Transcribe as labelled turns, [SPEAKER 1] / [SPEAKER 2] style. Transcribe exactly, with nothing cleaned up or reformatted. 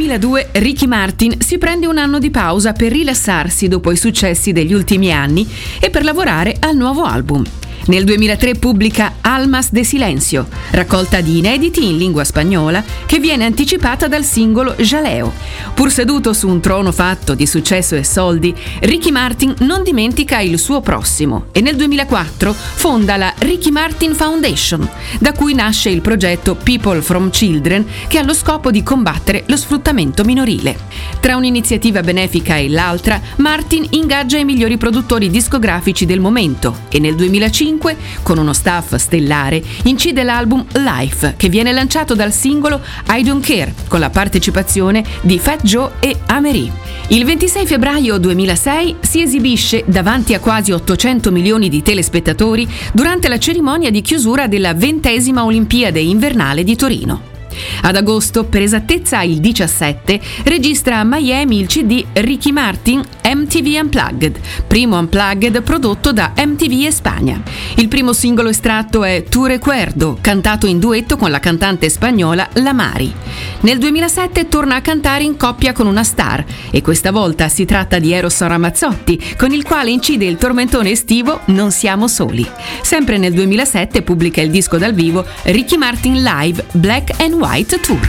[SPEAKER 1] duemiladue Ricky Martin si prende un anno di pausa per rilassarsi dopo i successi degli ultimi anni e per lavorare al nuovo album. Nel duemilatré pubblica Almas de Silencio, raccolta di inediti in lingua spagnola che viene anticipata dal singolo Jaleo. Pur seduto su un trono fatto di successo e soldi, Ricky Martin non dimentica il suo prossimo e nel duemilaquattro fonda la Ricky Martin Foundation, da cui nasce il progetto People from Children, che ha lo scopo di combattere lo sfruttamento minorile. Tra un'iniziativa benefica e l'altra, Martin ingaggia i migliori produttori discografici del momento e nel duemilacinque, con uno staff stellare, incide l'album Life, che viene lanciato dal singolo I Don't Care, con la partecipazione di Fat Joe e Amerie. Il ventisei febbraio duemilasei si esibisce davanti a quasi ottocento milioni di telespettatori durante la cerimonia di chiusura della ventesima Olimpiade invernale di Torino. Ad agosto, per esattezza il diciassette, registra a Miami il C D Ricky Martin M T V Unplugged, primo Unplugged prodotto da M T V España. Il primo singolo estratto è Tu Recuerdo, cantato in duetto con la cantante spagnola La Mari. Nel duemilasette torna a cantare in coppia con una star e questa volta si tratta di Eros Ramazzotti, con il quale incide il tormentone estivo Non siamo soli. Sempre nel duemilasette pubblica il disco dal vivo Ricky Martin Live Black and White Tour.